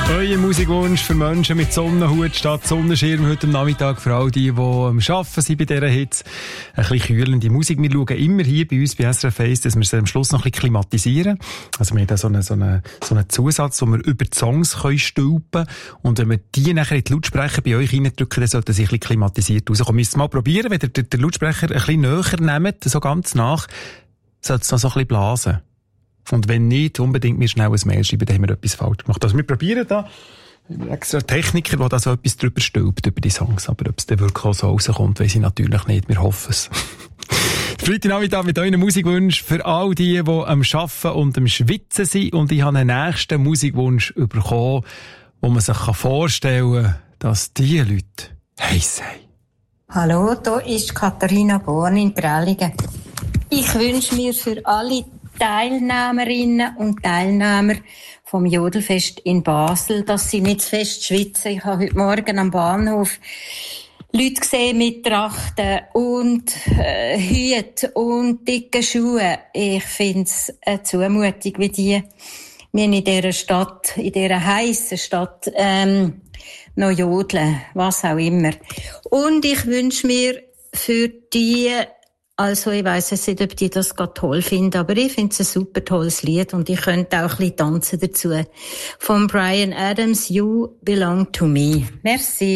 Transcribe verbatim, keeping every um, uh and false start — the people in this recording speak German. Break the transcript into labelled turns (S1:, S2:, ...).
S1: Euer Musikwunsch für Menschen mit Sonnenhut statt Sonnenschirm heute am Nachmittag. Für all die, die am Arbeiten sind bei dieser Hitze. Ein bisschen kühlende Musik. Wir schauen immer hier bei uns bei S R F eins, dass wir sie am Schluss noch ein bisschen klimatisieren. Also wir haben da so einen, so einen, so einen Zusatz, wo wir über die Songs können stülpen. Und wenn wir die nachher in die Lautsprecher bei euch reindrücken, dann sollten sie ein bisschen klimatisiert rauskommen. Müsst ihr mal probieren, wenn ihr den Lautsprecher ein bisschen näher nehmt, so ganz nach, sollte es noch so ein bisschen blasen. Und wenn nicht, unbedingt mir schnell ein Mail schreiben, dann haben wir etwas falsch gemacht. Also wir probieren da extra Techniker, der da so etwas drüber stülpt, über die Songs. Aber ob es dann wirklich auch so rauskommt, weiss ich natürlich nicht. Wir hoffen es. Freitagnachmittag mit euren Musikwunsch für all die, die am Arbeiten und am Schwitzen sind. Und ich habe einen nächsten Musikwunsch bekommen, wo man sich vorstellen kann, dass diese Leute heiß sind.
S2: Hallo, da ist Katharina Born in Prellingen. Ich wünsche mir für alle Teilnehmerinnen und Teilnehmer vom Jodelfest in Basel, dass sie nicht zu fest schwitzen. Ich habe heute Morgen am Bahnhof Leute gesehen mit Trachten und äh, Hüten und dicken Schuhen. Ich finde es eine Zumutung, wie die wir in dieser Stadt, in dieser heissen Stadt, ähm, noch jodeln, was auch immer. Und ich wünsche mir für die, also ich weiss jetzt nicht, ob die das gerade toll finden, aber ich finde es ein super tolles Lied und ich könnte auch ein bisschen tanzen dazu. Von Bryan Adams, You Belong to Me. Merci.